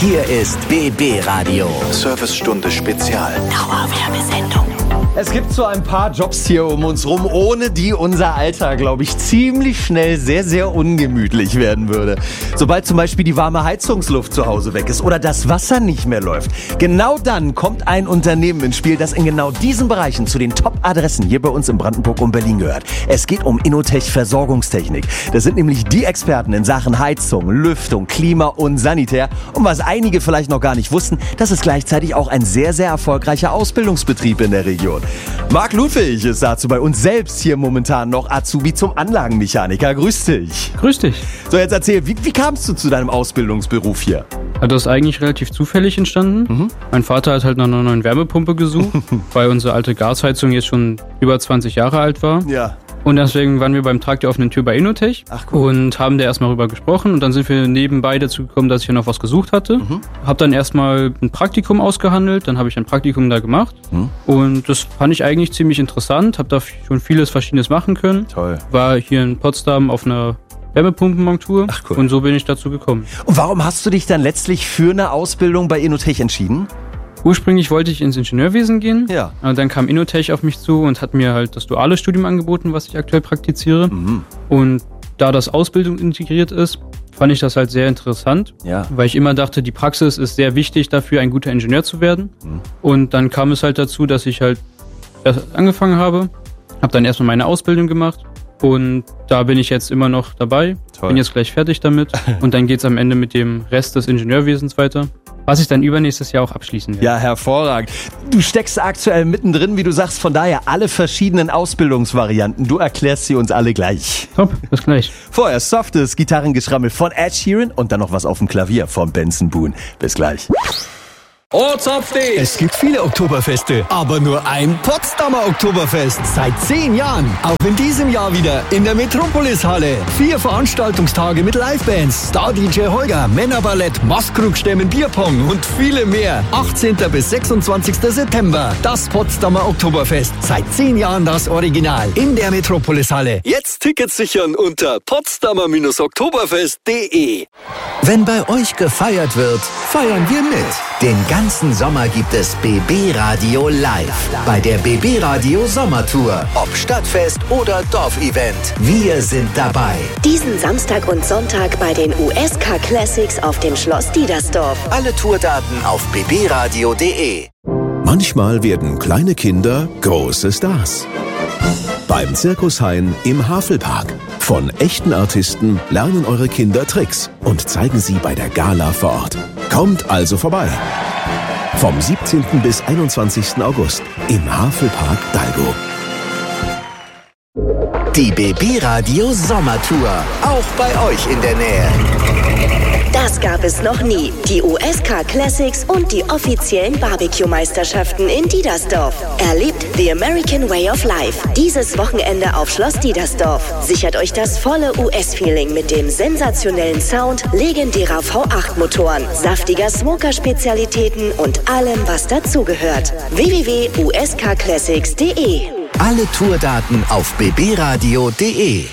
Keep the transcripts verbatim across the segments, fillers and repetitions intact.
Hier ist B B Radio. Servicestunde Spezial. Dauerwerbesendung. Es gibt so ein paar Jobs hier um uns rum, ohne die unser Alltag, glaube ich, ziemlich schnell sehr, sehr ungemütlich werden würde. Sobald zum Beispiel die warme Heizungsluft zu Hause weg ist oder das Wasser nicht mehr läuft. Genau dann kommt ein Unternehmen ins Spiel, das in genau diesen Bereichen zu den Top-Adressen hier bei uns in Brandenburg und Berlin gehört. Es geht um Innotech Versorgungstechnik. Das sind nämlich die Experten in Sachen Heizung, Lüftung, Klima und Sanitär. Und was einige vielleicht noch gar nicht wussten, das ist gleichzeitig auch ein sehr, sehr erfolgreicher Ausbildungsbetrieb in der Region. Marc Ludwig ist dazu bei uns selbst hier momentan noch Azubi zum Anlagenmechaniker. Grüß dich. Grüß dich. So, jetzt erzähl, wie, wie kamst du zu deinem Ausbildungsberuf hier? Das ist eigentlich relativ zufällig entstanden. Mhm. Mein Vater hat halt nach einer neuen Wärmepumpe gesucht, weil unsere alte Gasheizung jetzt schon über zwanzig Jahre alt war. Ja. Und deswegen waren wir beim Tag der offenen Tür bei Innotech. Ach, cool. Und haben da erstmal rüber gesprochen. Und dann sind wir nebenbei dazu gekommen, dass ich ja noch was gesucht hatte. Mhm. Hab dann erstmal ein Praktikum ausgehandelt. Dann habe ich ein Praktikum da gemacht. Mhm. Und das fand ich eigentlich ziemlich interessant. Hab da schon vieles Verschiedenes machen können. Toll. War hier in Potsdam auf einer Wärmepumpenmontur. Ach, cool. Und so bin ich dazu gekommen. Und warum hast du dich dann letztlich für eine Ausbildung bei Innotech entschieden? Ursprünglich wollte ich ins Ingenieurwesen gehen, ja. Aber dann kam Innotech auf mich zu und hat mir halt das duale Studium angeboten, was ich aktuell praktiziere. Mhm. Und da das Ausbildung integriert ist, fand ich das halt sehr interessant, ja. Weil ich immer dachte, die Praxis ist sehr wichtig dafür, ein guter Ingenieur zu werden. Mhm. Und dann kam es halt dazu, dass ich halt erst angefangen habe, habe dann erstmal meine Ausbildung gemacht. Und da bin ich jetzt immer noch dabei, Toll. Bin jetzt gleich fertig damit und dann geht's am Ende mit dem Rest des Ingenieurwesens weiter, was ich dann übernächstes Jahr auch abschließen werde. Ja, hervorragend. Du steckst aktuell mittendrin, wie du sagst, von daher alle verschiedenen Ausbildungsvarianten. Du erklärst sie uns alle gleich. Top, bis gleich. Vorher softes Gitarrengeschrammel von Ed Sheeran und dann noch was auf dem Klavier von Benson Boone. Bis gleich. Ortsupdate! Es gibt viele Oktoberfeste, aber nur ein Potsdamer Oktoberfest. Seit zehn Jahren. Auch in diesem Jahr wieder in der Metropolis-Halle. Vier Veranstaltungstage mit Livebands, Star-D J Holger, Männerballett, Maskrug-Stemmen, Bierpong und viele mehr. achtzehnten bis sechsundzwanzigsten September. Das Potsdamer Oktoberfest. Seit zehn Jahren das Original. In der Metropolis-Halle. Jetzt Tickets sichern unter potsdamer oktoberfest punkt de. Wenn bei euch gefeiert wird, feiern wir mit. Den ganzen Sommer gibt es B B Radio live. Bei der B B Radio Sommertour. Ob Stadtfest oder Dorfevent. Wir sind dabei. Diesen Samstag und Sonntag bei den U S K Classics auf dem Schloss Diedersdorf. Alle Tourdaten auf b b radio punkt de. Manchmal werden kleine Kinder große Stars. Beim Zirkushain im Havelpark. Von echten Artisten lernen eure Kinder Tricks und zeigen sie bei der Gala vor Ort. Kommt also vorbei. Vom siebzehnten bis einundzwanzigsten August im Havelpark Dalgo. Die B B Radio Sommertour. Auch bei euch in der Nähe. Das gab es noch nie. Die U S K Classics und die offiziellen Barbecue-Meisterschaften in Diedersdorf. Erlebt the American Way of Life. Dieses Wochenende auf Schloss Diedersdorf. Sichert euch das volle U S-Feeling mit dem sensationellen Sound, legendärer V acht Motoren, saftiger Smoker-Spezialitäten und allem, was dazugehört. w w w punkt u s k classics punkt de. Alle Tourdaten auf b b radio punkt de.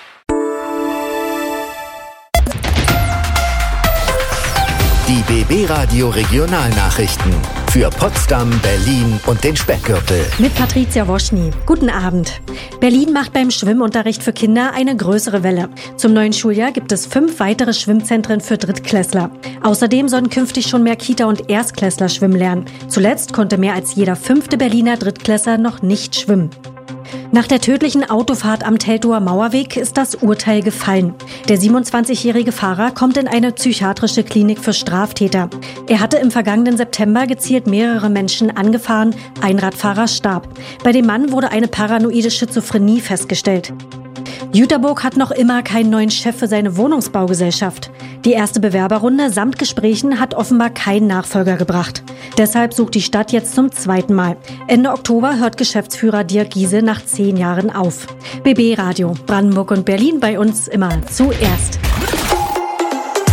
Die B B Radio Regionalnachrichten für Potsdam, Berlin und den Speckgürtel. Mit Patricia Woschny. Guten Abend. Berlin macht beim Schwimmunterricht für Kinder eine größere Welle. Zum neuen Schuljahr gibt es fünf weitere Schwimmzentren für Drittklässler. Außerdem sollen künftig schon mehr Kita- und Erstklässler schwimmen lernen. Zuletzt konnte mehr als jeder fünfte Berliner Drittklässler noch nicht schwimmen. Nach der tödlichen Autofahrt am Teltower Mauerweg ist das Urteil gefallen. Der siebenundzwanzigjährige Fahrer kommt in eine psychiatrische Klinik für Straftäter. Er hatte im vergangenen September gezielt mehrere Menschen angefahren, ein Radfahrer starb. Bei dem Mann wurde eine paranoide Schizophrenie festgestellt. Jüterburg hat noch immer keinen neuen Chef für seine Wohnungsbaugesellschaft. Die erste Bewerberrunde samt Gesprächen hat offenbar keinen Nachfolger gebracht. Deshalb sucht die Stadt jetzt zum zweiten Mal. Ende Oktober hört Geschäftsführer Dirk Giese nach zehn Jahren auf. B B Radio, Brandenburg und Berlin bei uns immer zuerst.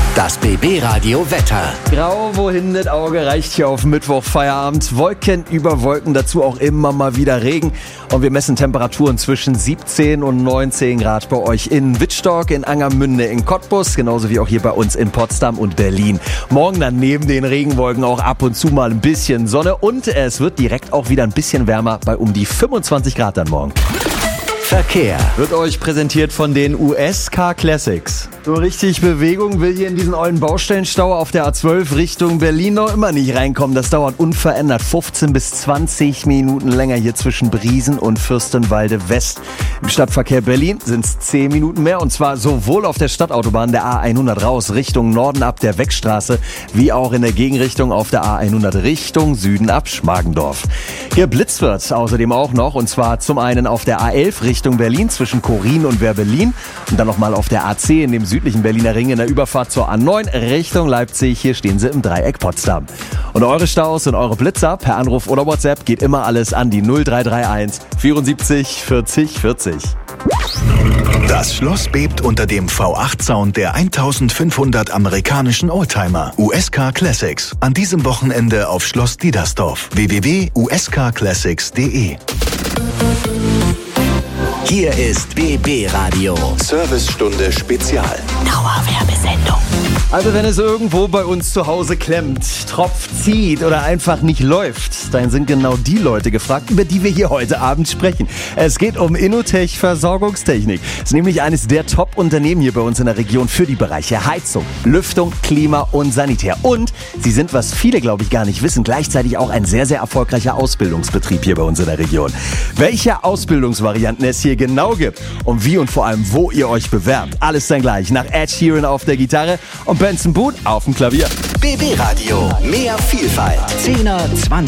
Das B B-Radio Wetter. Grau, wohin das Auge reicht hier auf Mittwoch Feierabend. Wolken über Wolken, dazu auch immer mal wieder Regen. Und wir messen Temperaturen zwischen siebzehn und neunzehn Grad bei euch in Wittstock, in Angermünde, in Cottbus, genauso wie auch hier bei uns in Potsdam und Berlin. Morgen dann neben den Regenwolken auch ab und zu mal ein bisschen Sonne und es wird direkt auch wieder ein bisschen wärmer bei um die fünfundzwanzig Grad dann morgen. Verkehr wird euch präsentiert von den U S Car Classics. So richtig Bewegung will hier in diesen ollen Baustellenstau auf der A zwölf Richtung Berlin noch immer nicht reinkommen. Das dauert unverändert fünfzehn bis zwanzig Minuten länger hier zwischen Briesen und Fürstenwalde West. Im Stadtverkehr Berlin sind es zehn Minuten mehr und zwar sowohl auf der Stadtautobahn der A hundert raus Richtung Norden ab der Weckstraße wie auch in der Gegenrichtung auf der A hundert Richtung Süden ab Schmargendorf. Geblitzt wird außerdem auch noch und zwar zum einen auf der A elf Richtung Berlin zwischen Korin und Werbelin und dann nochmal auf der A zehn in dem südlichen Berliner Ring in der Überfahrt zur A neun Richtung Leipzig. Hier stehen sie im Dreieck Potsdam. Und eure Staus und eure Blitzer per Anruf oder WhatsApp geht immer alles an die null drei drei eins vierundsiebzig vierzig vierzig. Das Schloss bebt unter dem V acht Sound der eintausendfünfhundert amerikanischen Oldtimer. U S Car Classics. An diesem Wochenende auf Schloss Diedersdorf. w w w punkt u s car classics punkt d e. Hier ist B B-Radio. Servicestunde Spezial. Dauerwerbesendung. Also wenn es irgendwo bei uns zu Hause klemmt, tropft, zieht oder einfach nicht läuft, dann sind genau die Leute gefragt, über die wir hier heute Abend sprechen. Es geht um Innotech Versorgungstechnik. Es ist nämlich eines der Top-Unternehmen hier bei uns in der Region für die Bereiche Heizung, Lüftung, Klima und Sanitär. Und sie sind, was viele glaube ich gar nicht wissen, gleichzeitig auch ein sehr, sehr erfolgreicher Ausbildungsbetrieb hier bei uns in der Region. Welche Ausbildungsvarianten es hier genau gibt und wie und vor allem wo ihr euch bewerbt, alles dann gleich nach Ed Sheeran auf der Gitarre und Benson Boone auf dem Klavier. B B-Radio. Mehr Vielfalt. Zehner, zwanziger